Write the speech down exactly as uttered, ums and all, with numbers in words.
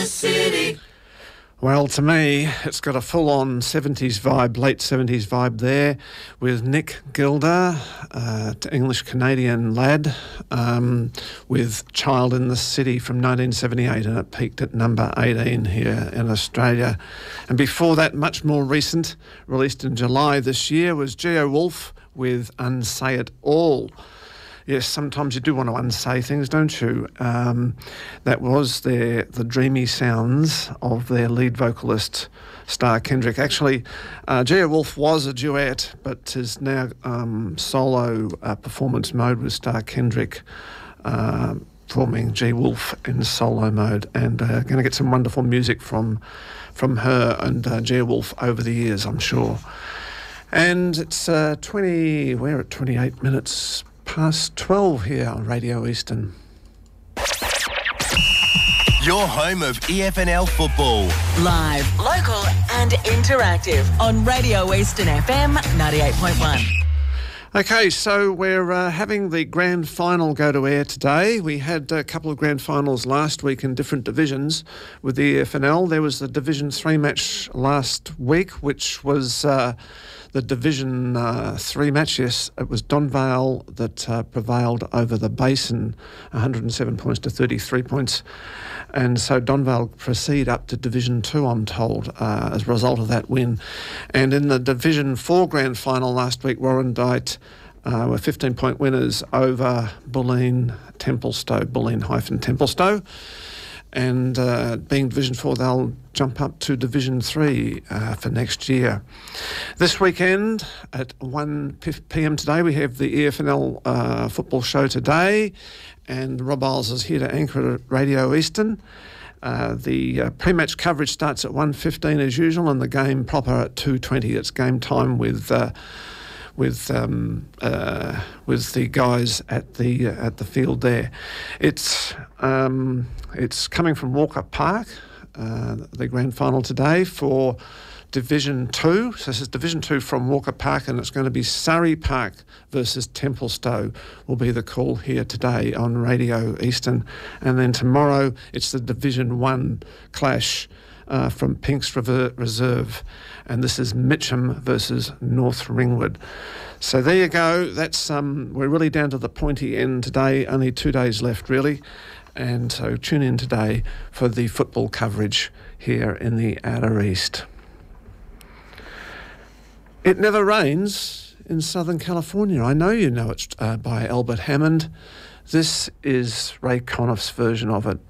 City. Well, to me, it's got a full-on seventies vibe, late seventies vibe there, with Nick Gilder, uh, English-Canadian lad, um, with Child in the City from nineteen seventy-eight, and it peaked at number eighteen here in Australia. And before that, much more recent, released in July this year, was Geo Wolf with Unsay It All. Yes, sometimes you do want to unsay things, don't you? Um, that was their, the dreamy sounds of their lead vocalist, Star Kendrick. Actually, uh, Geo Wolf was a duet, but is now um, solo uh, performance mode with Star Kendrick, uh, performing G Wolf in solo mode, and uh, going to get some wonderful music from from her and uh, Geo Wolf over the years, I'm sure. And it's uh, twenty, we're at twenty-eight minutes past twelve here on Radio Eastern. Your home of E F N L football. Live, local and interactive on Radio Eastern F M ninety-eight point one. Okay, so we're uh, having the grand final go to air today. We had a couple of grand finals last week in different divisions with the E F N L. There was the Division three match last week, which was uh, the Division uh, three match. Yes, it was Donvale that uh, prevailed over the Basin, one hundred seven points to thirty-three points. And so Donvale proceed up to Division two, I'm told, uh, as a result of that win. And in the Division four grand final last week, Warrandyte uh, were fifteen-point winners over Bulleen Templestowe, Bulleen hyphen Templestowe. And uh, being Division four, they'll jump up to Division three uh, for next year. This weekend at one p m today, we have the E F N L uh, football show today, and Rob Isles is here to anchor at Radio Eastern. Uh, the uh, pre-match coverage starts at one fifteen as usual, and the game proper at two twenty. It's game time with uh, with um, uh, with the guys at the uh, at the field there. It's um, it's coming from Walker Park, uh, the grand final today for Division two. So this is Division two from Walker Park, and it's going to be Surrey Park versus Templestowe will be the call here today on Radio Eastern. And then tomorrow it's the Division one clash uh, from Pinks Rever- Reserve, and this is Mitcham versus North Ringwood. So there you go. That's um, we're really down to the pointy end today. Only two days left, really. And so tune in today for the football coverage here in the Outer East. It Never Rains in Southern California. I know you know it uh, by Albert Hammond. This is Ray Conniff's version of it.